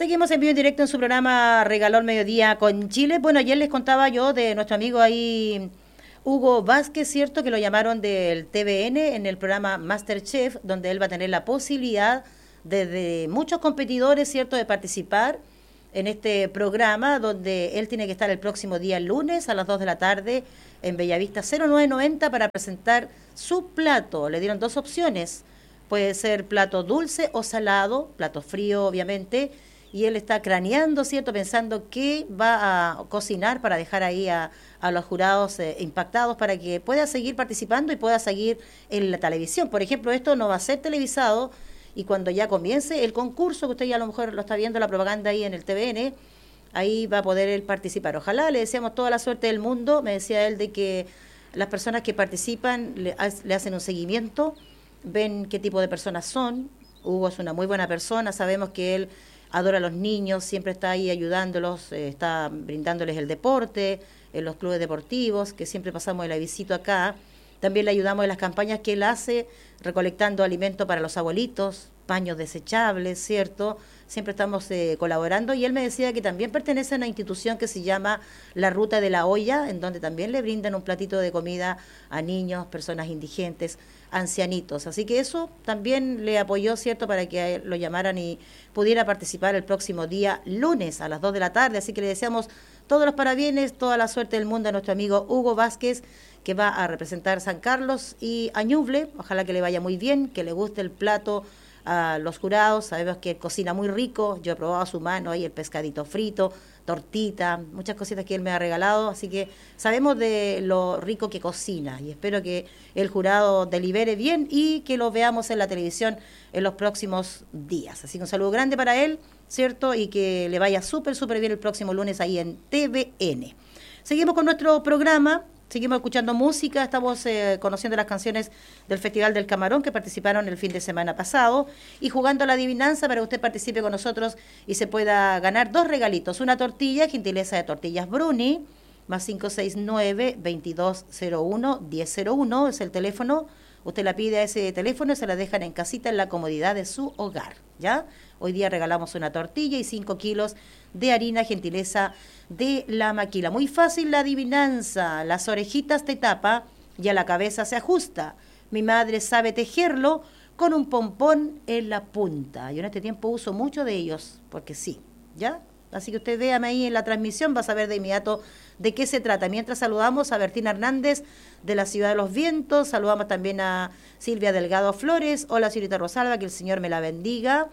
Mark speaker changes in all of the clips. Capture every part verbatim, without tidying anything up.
Speaker 1: Seguimos en vivo en directo en su programa Regaló al Mediodía con Chile. Bueno, ayer les contaba yo de nuestro amigo ahí, Hugo Vázquez, ¿cierto? Que lo llamaron del T V N en el programa MasterChef, donde él va a tener la posibilidad de, de muchos competidores, ¿cierto?, de participar en este programa, donde él tiene que estar el próximo día lunes a las dos de la tarde en Bellavista cero nueve noventa para presentar su plato. Le dieron dos opciones. Puede ser plato dulce o salado, plato frío obviamente, y él está craneando, ¿cierto?, pensando qué va a cocinar para dejar ahí a, a los jurados eh, impactados para que pueda seguir participando y pueda seguir en la televisión. Por ejemplo, esto no va a ser televisado y cuando ya comience el concurso, que usted ya a lo mejor lo está viendo, la propaganda ahí en el T V N, ahí va a poder él participar. Ojalá, le deseamos toda la suerte del mundo. Me decía él de que las personas que participan le, le hacen un seguimiento, ven qué tipo de personas son. Hugo es una muy buena persona, sabemos que él adora a los niños, siempre está ahí ayudándolos, eh, está brindándoles el deporte, en los clubes deportivos, que siempre pasamos el avisito acá. También le ayudamos en las campañas que él hace, recolectando alimento para los abuelitos, paños desechables, ¿cierto? Siempre estamos eh, colaborando, y él me decía que también pertenece a una institución que se llama La Ruta de la Olla, en donde también le brindan un platito de comida a niños, personas indigentes, ancianitos. Así que eso también le apoyó, ¿cierto?, para que lo llamaran y pudiera participar el próximo día lunes a las dos de la tarde. Así que le deseamos todos los parabienes, toda la suerte del mundo a nuestro amigo Hugo Vázquez, que va a representar San Carlos y a Ñuble. Ojalá que le vaya muy bien, que le guste el plato a los jurados. Sabemos que cocina muy rico, yo he probado a su mano ahí el pescadito frito, tortita, muchas cositas que él me ha regalado, así que sabemos de lo rico que cocina y espero que el jurado delibere bien y que lo veamos en la televisión en los próximos días. Así que un saludo grande para él, ¿cierto? Y que le vaya súper, súper bien el próximo lunes ahí en T V N. Seguimos con nuestro programa. Seguimos escuchando música, estamos eh, conociendo las canciones del Festival del Camarón que participaron el fin de semana pasado y jugando a la adivinanza para que usted participe con nosotros y se pueda ganar dos regalitos. Una tortilla, gentileza de Tortillas Bruni, más cinco seis nueve, veintidós cero uno, diez cero uno, es el teléfono. Usted la pide a ese teléfono y se la dejan en casita en la comodidad de su hogar, ¿ya? Hoy día regalamos una tortilla y cinco kilos de harina, gentileza de La Maquila. Muy fácil la adivinanza. Las orejitas te tapa y a la cabeza se ajusta. Mi madre sabe tejerlo con un pompón en la punta. Yo en este tiempo uso mucho de ellos, porque sí, ¿ya? Así que usted véame ahí en la transmisión, va a saber de inmediato de qué se trata. Mientras saludamos a Bertina Hernández de la Ciudad de los Vientos, saludamos también a Silvia Delgado Flores. Hola, señorita Rosalba, que el Señor me la bendiga.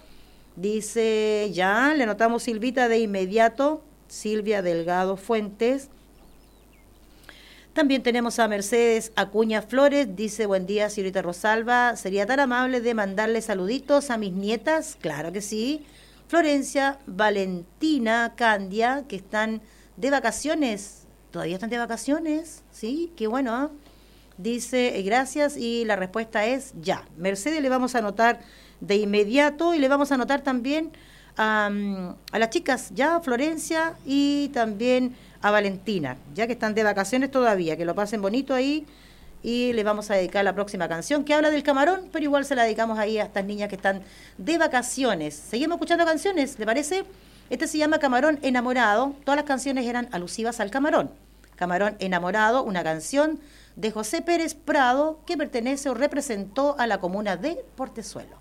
Speaker 1: Dice, ya, le notamos Silvita de inmediato, Silvia Delgado Fuentes. También tenemos a Mercedes Acuña Flores, dice, buen día, señorita Rosalba, ¿sería tan amable de mandarle saluditos a mis nietas? Claro que sí. Florencia, Valentina, Candia, que están de vacaciones, todavía están de vacaciones, ¿sí? Qué bueno, ¿eh? Dice, eh, gracias, y la respuesta es ya. Mercedes le vamos a anotar de inmediato y le vamos a anotar también um, a las chicas, ya, Florencia y también a Valentina, ya que están de vacaciones todavía, que lo pasen bonito ahí. Y le vamos a dedicar la próxima canción que habla del camarón, pero igual se la dedicamos ahí a estas niñas que están de vacaciones. Seguimos escuchando canciones, ¿le parece? Este se llama Camarón Enamorado. Todas las canciones eran alusivas al camarón. Camarón Enamorado, una canción de José Pérez Prado que pertenece o representó a la comuna de Portezuelo.